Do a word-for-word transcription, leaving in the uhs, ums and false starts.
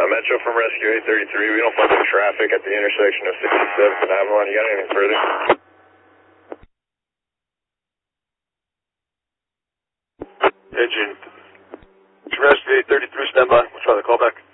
Uh, Metro from Rescue eight thirty-three. We don't find any traffic at the intersection of sixty-seventh and Avalon. You got anything further? Engine. Rescue eight thirty-three, stand by. We'll try the call back.